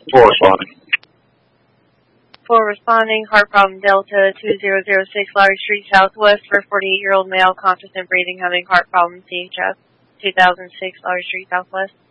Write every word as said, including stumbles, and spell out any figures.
For responding. For responding, heart problem Delta two zero zero six Lowry Street Southwest for forty-eight-year-old male, conscious and breathing, having heart problem C H F two thousand six Lowry Street Southwest.